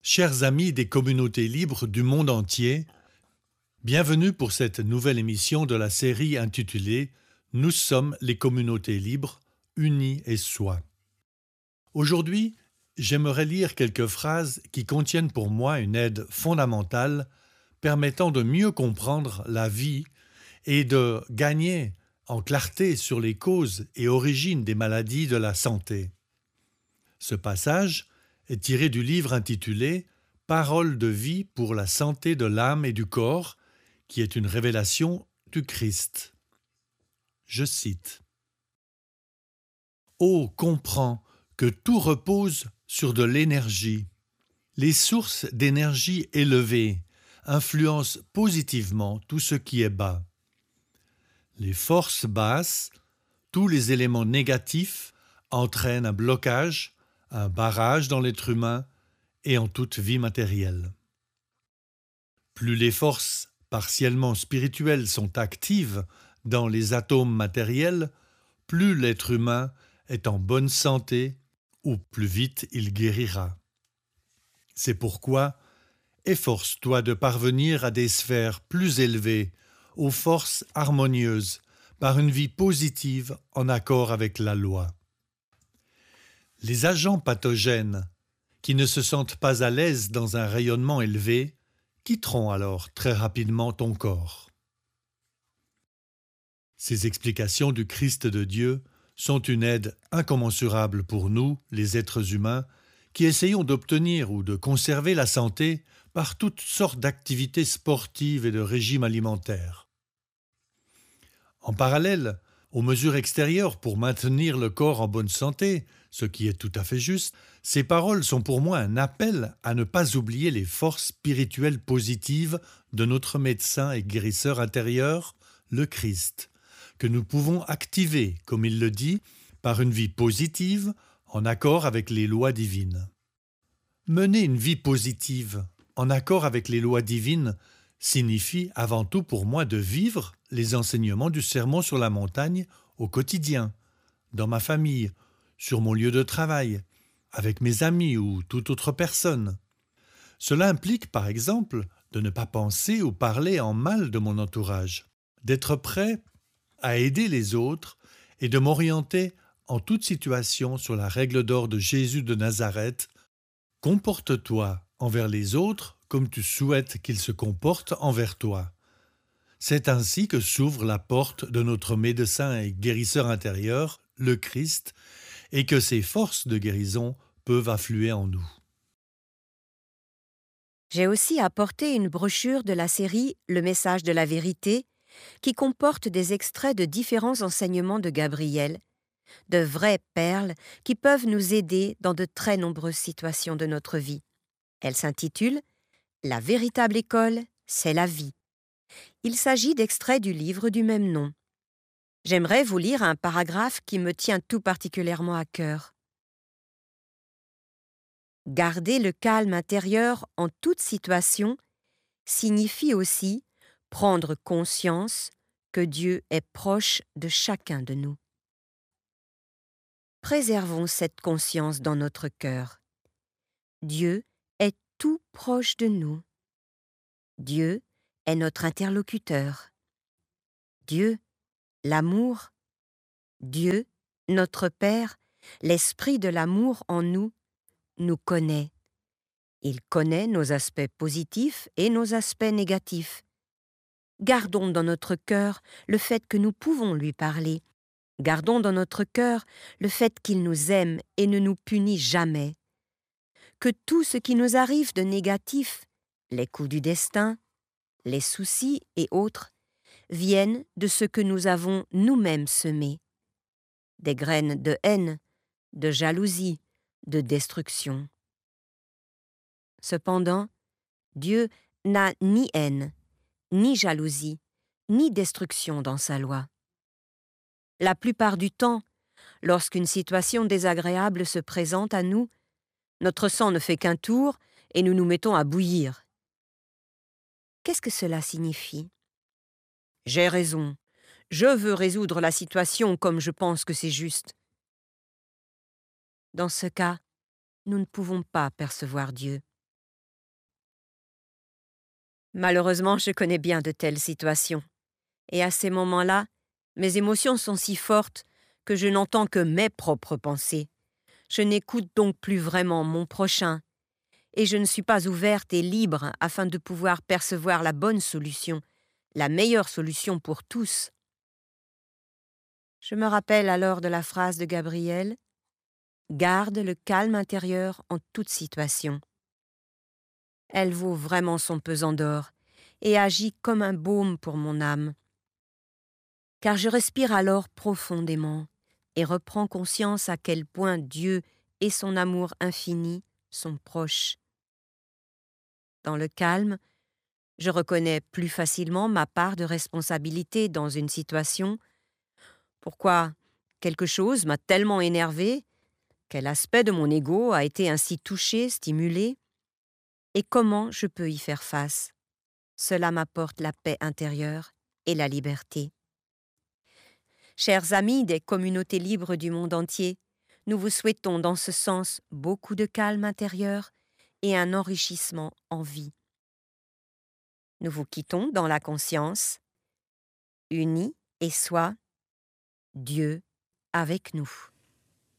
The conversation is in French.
Chers amis des communautés libres du monde entier, bienvenue pour cette nouvelle émission de la série intitulée « Nous sommes les communautés libres, unies et soi ». Aujourd'hui, j'aimerais lire quelques phrases qui contiennent pour moi une aide fondamentale permettant de mieux comprendre la vie et de gagner en clarté sur les causes et origines des maladies de la santé. Ce passage est tiré du livre intitulé « Paroles de vie pour la santé de l'âme et du corps » qui est une révélation du Christ. Je cite « Ô, comprends que tout repose sur de l'énergie. Les sources d'énergie élevées influencent positivement tout ce qui est bas. Les forces basses, tous les éléments négatifs entraînent un blocage, un barrage dans l'être humain et en toute vie matérielle. Plus les forces partiellement spirituelles sont actives dans les atomes matériels, plus l'être humain est en bonne santé ou plus vite il guérira. C'est pourquoi efforce-toi de parvenir à des sphères plus élevées, aux forces harmonieuses, par une vie positive en accord avec la loi. Les agents pathogènes qui ne se sentent pas à l'aise dans un rayonnement élevé quitteront alors très rapidement ton corps. Ces explications du Christ de Dieu sont une aide incommensurable pour nous, les êtres humains, qui essayons d'obtenir ou de conserver la santé par toutes sortes d'activités sportives et de régimes alimentaires. En parallèle aux mesures extérieures pour maintenir le corps en bonne santé, ce qui est tout à fait juste, ces paroles sont pour moi un appel à ne pas oublier les forces spirituelles positives de notre médecin et guérisseur intérieur, le Christ, que nous pouvons activer, comme il le dit, par une vie positive en accord avec les lois divines. Mener une vie positive en accord avec les lois divines signifie avant tout pour moi de vivre les enseignements du Sermon sur la montagne au quotidien, dans ma famille, sur mon lieu de travail, avec mes amis ou toute autre personne. Cela implique, par exemple, de ne pas penser ou parler en mal de mon entourage, d'être prêt à aider les autres et de m'orienter en toute situation sur la règle d'or de Jésus de Nazareth. Comporte-toi envers les autres comme tu souhaites qu'ils se comportent envers toi. C'est ainsi que s'ouvre la porte de notre médecin et guérisseur intérieur, le Christ, et que ses forces de guérison peuvent affluer en nous. J'ai aussi apporté une brochure de la série « Le message de la vérité » qui comporte des extraits de différents enseignements de Gabriel, de vraies perles qui peuvent nous aider dans de très nombreuses situations de notre vie. Elle s'intitule « La véritable école, c'est la vie ». Il s'agit d'extraits du livre du même nom. J'aimerais vous lire un paragraphe qui me tient tout particulièrement à cœur. Garder le calme intérieur en toute situation signifie aussi prendre conscience que Dieu est proche de chacun de nous. Préservons cette conscience dans notre cœur. Dieu est tout proche de nous. Dieu est notre interlocuteur. Dieu, l'amour. Dieu, notre Père, l'esprit de l'amour en nous, nous connaît. Il connaît nos aspects positifs et nos aspects négatifs. Gardons dans notre cœur le fait que nous pouvons lui parler. Gardons dans notre cœur le fait qu'il nous aime et ne nous punit jamais. Que tout ce qui nous arrive de négatif, les coups du destin, les soucis et autres, viennent de ce que nous avons nous-mêmes semé. Des graines de haine, de jalousie, de destruction. Cependant, Dieu n'a ni haine, ni jalousie, ni destruction dans sa loi. La plupart du temps, lorsqu'une situation désagréable se présente à nous, notre sang ne fait qu'un tour et nous nous mettons à bouillir. Qu'est-ce que cela signifie? J'ai raison. Je veux résoudre la situation comme je pense que c'est juste. Dans ce cas, nous ne pouvons pas percevoir Dieu. Malheureusement, je connais bien de telles situations. Et à ces moments-là, mes émotions sont si fortes que je n'entends que mes propres pensées. Je n'écoute donc plus vraiment mon prochain, et je ne suis pas ouverte et libre afin de pouvoir percevoir la bonne solution, la meilleure solution pour tous. Je me rappelle alors de la phrase de Gabriel: « Garde le calme intérieur en toute situation ». Elle vaut vraiment son pesant d'or et agit comme un baume pour mon âme. Car je respire alors profondément et reprends conscience à quel point Dieu et son amour infini sont proches. Dans le calme, je reconnais plus facilement ma part de responsabilité dans une situation. Pourquoi quelque chose m'a tellement énervé? Quel aspect de mon ego a été ainsi touché, stimulé? Et comment je peux y faire face? Cela m'apporte la paix intérieure et la liberté. Chers amis des communautés libres du monde entier, nous vous souhaitons dans ce sens beaucoup de calme intérieur et un enrichissement en vie. Nous vous quittons dans la conscience, unis et soi, Dieu avec nous.